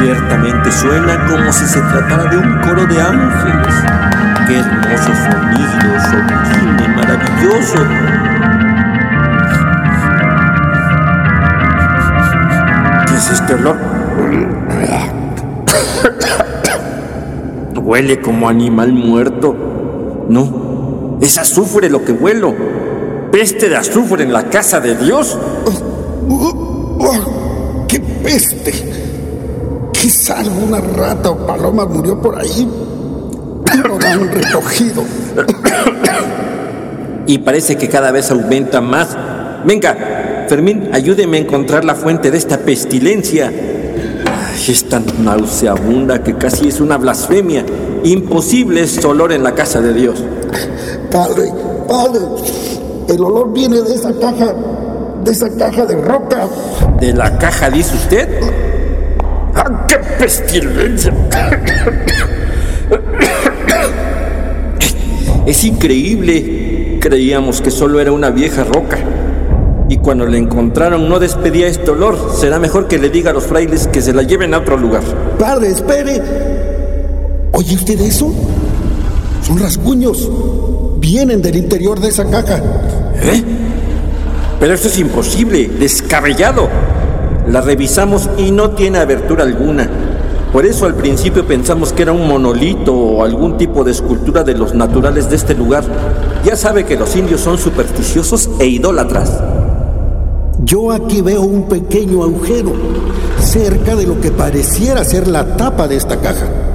Ciertamente suena como si se tratara de un coro de ángeles. ¡Qué hermoso sonido, sublime, maravilloso! ¿Qué es este olor? Huele como animal muerto. No, es azufre lo que huelo. Peste de azufre en la casa de Dios. ¡Qué peste! Quizá alguna rata o paloma murió por ahí. Lo han recogido. Y parece que cada vez aumenta más. Venga, Fermín, ayúdeme a encontrar la fuente de esta pestilencia. Es tan nauseabunda que casi es una blasfemia. Imposible este olor en la casa de Dios. Padre, el olor viene de esa caja de roca. ¿De la caja, dice usted? ¡Ah, qué pestilencia! Es increíble. Creíamos que solo era una vieja roca. Y cuando la encontraron no despedía este olor. Será mejor que le diga a los frailes que se la lleven a otro lugar. Padre, espere. ¿Oye usted eso? Son rasguños. Vienen del interior de esa caja. ¿Eh? Pero esto es imposible, descabellado. La revisamos y no tiene abertura alguna. Por eso al principio pensamos que era un monolito o algún tipo de escultura de los naturales de este lugar. Ya sabe que los indios son supersticiosos e idólatras. Yo aquí veo un pequeño agujero cerca de lo que pareciera ser la tapa de esta caja.